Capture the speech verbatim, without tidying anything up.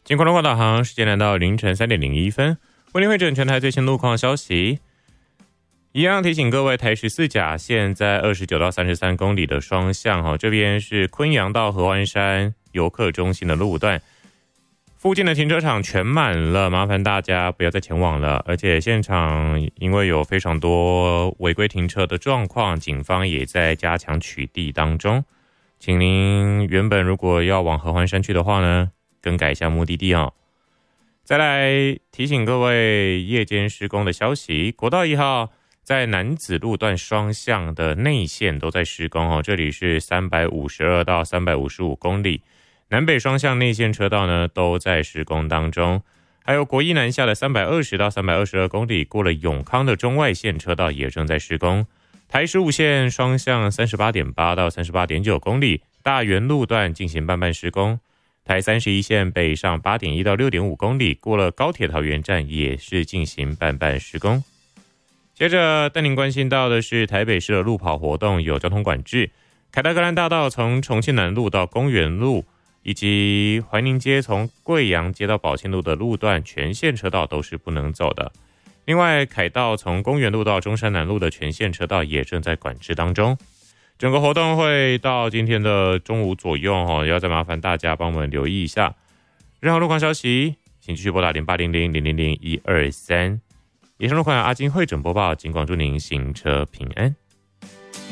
经过龙广导航，时间来到凌晨三点零一分，为您汇整全台最新路况消息。一样提醒各位，台十四甲线在二十九到三十三公里的双向，这边是昆阳到合欢山游客中心的路段，附近的停车场全满了，麻烦大家不要再前往了。而且现场因为有非常多违规停车的状况，警方也在加强取缔当中。请您原本如果要往合欢山去的话呢，更改一下目的地哦。再来提醒各位夜间施工的消息，国道一号在楠梓路段双向的内线都在施工哦，这里是三百五十二到三百五十五公里，南北双向内线车道呢都在施工当中。还有国一南下的三百二十到三百二十二公里，过了永康的中外线车道也正在施工。台十五线双向 三十八点八 到 三十八点九 公里，大园路段进行半半施工。台三十一线北上 八点一 到 六点五 公里，过了高铁桃园站也是进行半半施工。接着带您关心到的是台北市的路跑活动有交通管制，凯达格兰大道从重庆南路到公园路，以及怀宁街从贵阳街到宝庆路的路段全线车道都是不能走的。另外凯道从公园路到中山南路的全线车道也正在管制当中。整个活动会到今天的中午左右，要再麻烦大家帮我们留意一下。任何路况消息请继续拨打零八零零零零零一二三。以上路况由阿金汇整播报，尽管祝您行车平安。